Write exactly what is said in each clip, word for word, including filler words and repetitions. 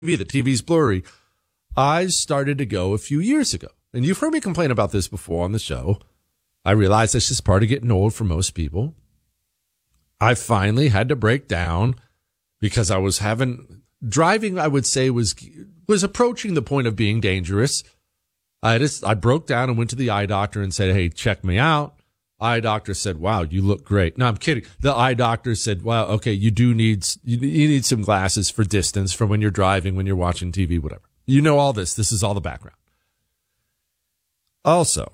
The T V's blurry. Eyes started to go a few years ago. And you've heard me complain about this before on the show. I realize this is part of getting old for most people. I finally had to break down because I was having driving, I would say, was was approaching the point of being dangerous. I just I broke down and went to the eye doctor and said, hey, check me out. Eye doctor said, wow, you look great. No, I'm kidding. The eye doctor said, wow, okay, you do need, you, you need some glasses for distance from when you're driving, when you're watching T V, whatever. You know all this. This is all the background. Also,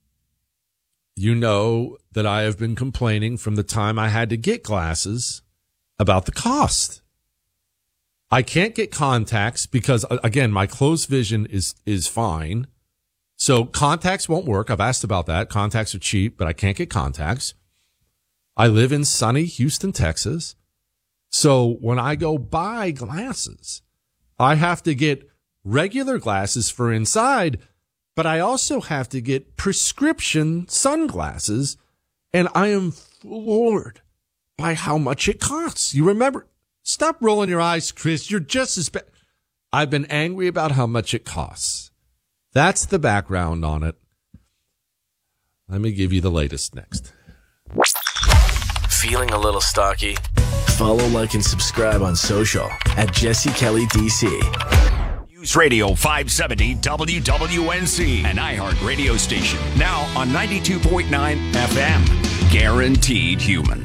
you know that I have been complaining from the time I had to get glasses about the cost. I can't get contacts because, again, my close vision is, is fine. So contacts won't work. I've asked about that. Contacts are cheap, but I can't get contacts. I live in sunny Houston, Texas. So when I go buy glasses, I have to get regular glasses for inside, but I also have to get prescription sunglasses, and I am floored by how much it costs. You remember? Stop rolling your eyes, Chris. You're just as bad. I've been angry about how much it costs. That's the background on it. Let me give you the latest next. Feeling a little stocky? Follow, like, and subscribe on social at Jesse Kelly D C. News Radio five seventy W W N C, an iHeart radio station. Now on ninety-two point nine F M. Guaranteed human.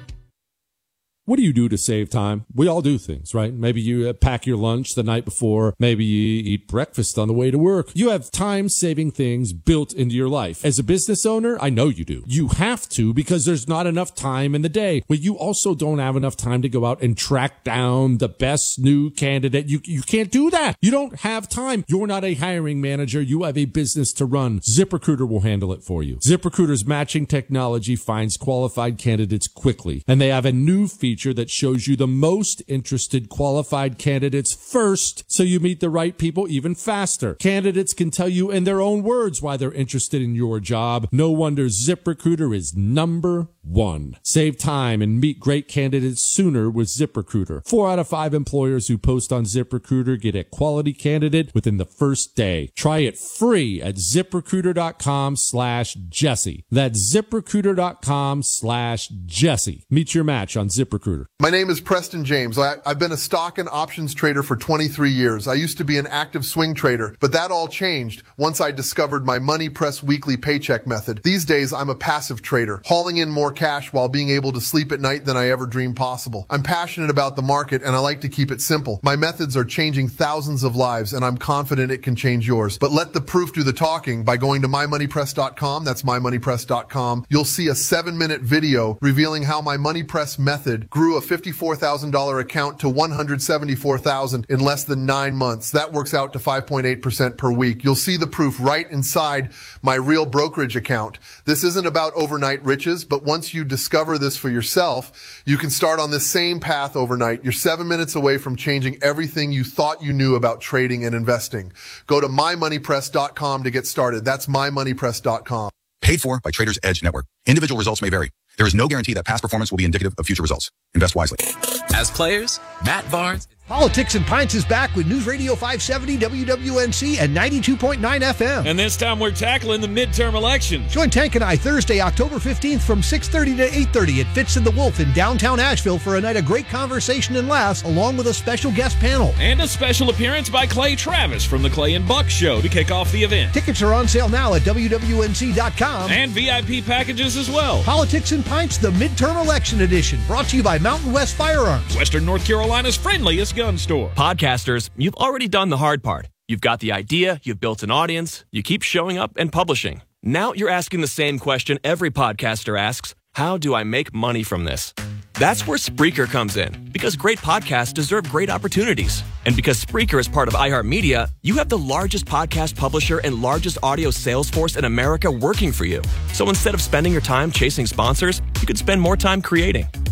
What do you do to save time? We all do things, right? Maybe you pack your lunch the night before. Maybe you eat breakfast on the way to work. You have time-saving things built into your life. As a business owner, I know you do. You have to because there's not enough time in the day. But you also don't have enough time to go out and track down the best new candidate. You, you can't do that. You don't have time. You're not a hiring manager. You have a business to run. ZipRecruiter will handle it for you. ZipRecruiter's matching technology finds qualified candidates quickly. And they have a new feature that shows you the most interested qualified candidates first, so you meet the right people even faster. Candidates can tell you in their own words why they're interested in your job. No wonder ZipRecruiter is number one. Save time and meet great candidates sooner with ZipRecruiter. Four out of five employers who post on ZipRecruiter get a quality candidate within the first day. Try it free at ZipRecruiter.com slash Jesse. That's ZipRecruiter.com slash Jesse. Meet your match on ZipRecruiter. My name is Preston James. I, I've been a stock and options trader for twenty-three years. I used to be an active swing trader, but that all changed once I discovered my Money Press weekly paycheck method. These days, I'm a passive trader, hauling in more cash while being able to sleep at night than I ever dreamed possible. I'm passionate about the market, and I like to keep it simple. My methods are changing thousands of lives, and I'm confident it can change yours. But let the proof do the talking by going to my money press dot com. That's my money press dot com. You'll see a seven-minute video revealing how my Money Press method grew a fifty-four thousand dollars account to one hundred seventy-four thousand dollars in less than nine months. That works out to five point eight percent per week. You'll see the proof right inside my real brokerage account. This isn't about overnight riches, but once you discover this for yourself, you can start on this same path overnight. You're seven minutes away from changing everything you thought you knew about trading and investing. Go to my money press dot com to get started. That's my money press dot com. Paid for by Traders Edge Network. Individual results may vary. There is no guarantee that past performance will be indicative of future results. Invest wisely. As players, Matt Barnes. Politics and Pints is back with News Radio five seventy W W N C and ninety-two point nine F M. And this time we're tackling the midterm elections. Join Tank and I Thursday, October fifteenth from six thirty to eight thirty at Fitz and the Wolf in downtown Asheville for a night of great conversation and laughs, along with a special guest panel. And a special appearance by Clay Travis from the Clay and Buck Show to kick off the event. Tickets are on sale now at W W N C dot com. And V I P packages as well. Politics and Pints, the midterm election edition, brought to you by Mountain West Firearms, Western North Carolina's friendliest gun store. Podcasters, you've already done the hard part. You've got the idea, you've built an audience, you keep showing up and publishing. Now you're asking the same question every podcaster asks: how do I make money from this? That's where Spreaker comes in, because great podcasts deserve great opportunities. And because Spreaker is part of iHeartMedia, you have the largest podcast publisher and largest audio sales force in America working for you. So instead of spending your time chasing sponsors, you could spend more time creating.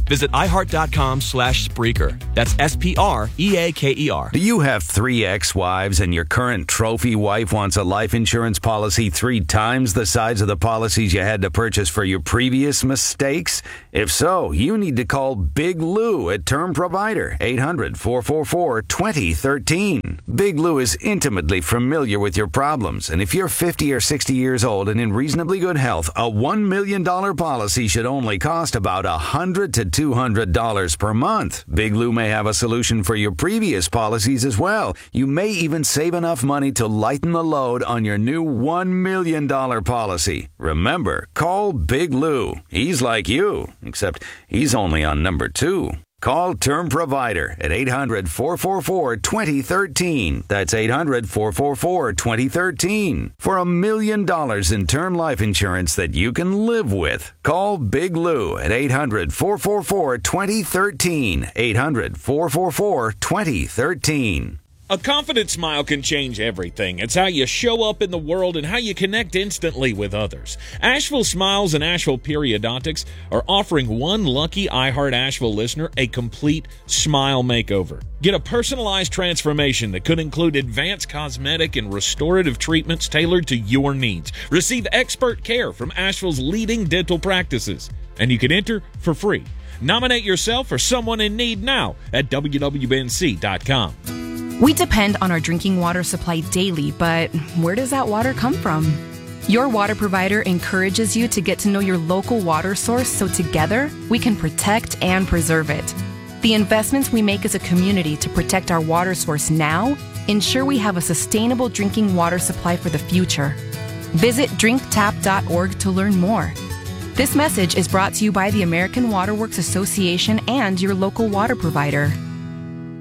Visit iHeart.com slash Spreaker. That's S P R E A K E R. Do you have three ex-wives and your current trophy wife wants a life insurance policy three times the size of the policies you had to purchase for your previous mistakes? If so, you need to call Big Lou at Term Provider, eight hundred, four four four, two zero one three. Big Lou is intimately familiar with your problems, and if you're fifty or sixty years old and in reasonably good health, a one million dollars policy should only cost about one hundred to two hundred dollars per month. Big Lou may have a solution for your previous policies as well. You may even save enough money to lighten the load on your new one million dollars policy. Remember, call Big Lou. He's like you, except he's only on number two. Call Term Provider at eight hundred, four four four, two zero one three. That's eight hundred, four four four, two zero one three. For a million dollars in term life insurance that you can live with. Call Big Lou at eight hundred, four four four, two zero one three. eight hundred, four four four, two zero one three. A confident smile can change everything. It's how you show up in the world and how you connect instantly with others. Asheville Smiles and Asheville Periodontics are offering one lucky iHeart Asheville listener a complete smile makeover. Get a personalized transformation that could include advanced cosmetic and restorative treatments tailored to your needs. Receive expert care from Asheville's leading dental practices. And you can enter for free. Nominate yourself or someone in need now at W W N C dot com. We depend on our drinking water supply daily, but where does that water come from? Your water provider encourages you to get to know your local water source so together we can protect and preserve it. The investments we make as a community to protect our water source now ensure we have a sustainable drinking water supply for the future. Visit drink tap dot org to learn more. This message is brought to you by the American Water Works Association and your local water provider.